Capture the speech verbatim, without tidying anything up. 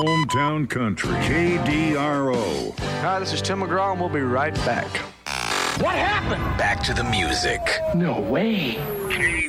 Hometown Country, K D R O. Hi, this is Tim McGraw, and we'll be right back. What happened? Back to the music. No way.